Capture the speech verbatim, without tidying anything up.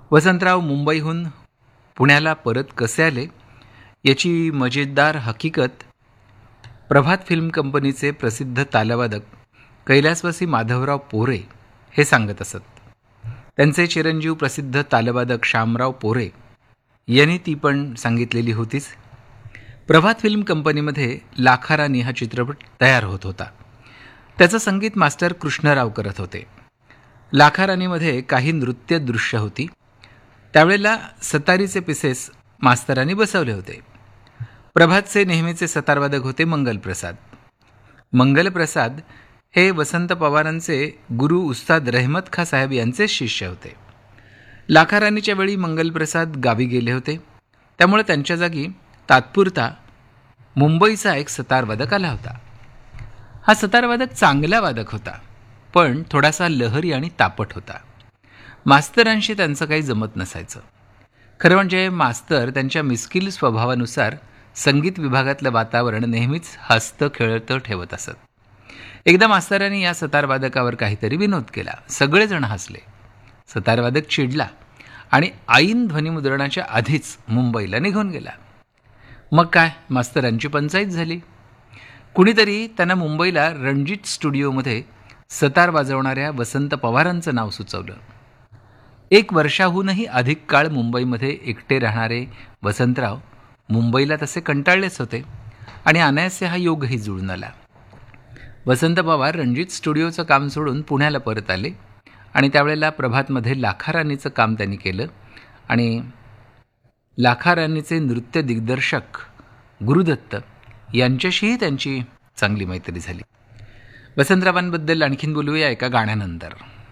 वसंतराव मुंबईहून पुण्याला परत कसे आले याची मजेदार हकीकत प्रभात फिल्म कंपनीचे प्रसिद्ध तालवादक कैलासवासी माधवराव पोरे हे सांगत असत. त्यांचे चिरंजीव प्रसिद्ध तालवादक शामराव पोरे यांनी ती पण सांगितलेली होतीच. प्रभात फिल्म कंपनीमध्ये लाखारानी हा चित्रपट तयार होत होता. त्याचं संगीत मास्टर कृष्णराव करत होते. लाखारानीमध्ये काही नृत्य दृश्य होती. त्यावेळेला सतारीचे पिसेस मास्तरांनी बसवले होते. प्रभातचे नेहमीचे सतारवादक होते मंगलप्रसाद. मंगलप्रसाद हे वसंत पवारांचे गुरु उस्ताद रहमत खा साहेब यांचेच शिष्य होते. लाखारानीच्या वेळी मंगलप्रसाद गावी गेले होते. त्यामुळे त्यांच्या जागी तात्पुरता मुंबईचा एक सतारवादक आला होता. हा सतारवादक चांगला वादक होता, पण थोडासा लहरी आणि तापट होता. मास्तरांशी त्यांचं काही जमत नसायचं. खरं म्हणजे मास्तर त्यांच्या मिस्किल स्वभावानुसार संगीत विभागातलं वातावरण नेहमीच हसतं खेळतं ठेवत असत. एकदा मास्तरांनी या सतारवादकावर काहीतरी विनोद केला. सगळेजण हसले. सतारवादक चिडला आणि ऐन ध्वनिमुद्रणाच्या आधीच मुंबईला निघून गेला. मग काय, मास्तरांची पंचायत झाली. कुणीतरी त्यांना मुंबईला रणजित स्टुडिओमध्ये सतार वाजवणाऱ्या वसंत पवारांचं नाव सुचवलं. एक वर्षाहूनही अधिक काळ मुंबईमध्ये एकटे राहणारे वसंतराव मुंबईला तसे कंटाळलेच होते आणि अनायासे हा योगही जुळून आला. वसंत पवार रणजित स्टुडिओचं काम सोडून पुण्याला परत आले आणि त्यावेळेला प्रभातमध्ये लाखारानीचं काम त्यांनी केलं आणि लाखारानीचे नृत्य दिग्दर्शक गुरुदत्त यांच्याशीही त्यांची चांगली मैत्री झाली. वसंतरावांबद्दल आणखीन बोलूया एका गाण्यानंतर.